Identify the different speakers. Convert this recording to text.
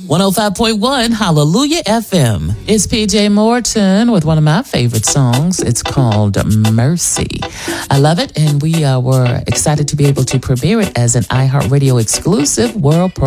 Speaker 1: 105.1 Hallelujah FM. It's PJ Morton with one of my favorite songs. It's called Mercy. I love it, and we were excited to be able to premiere it as an iHeartRadio exclusive world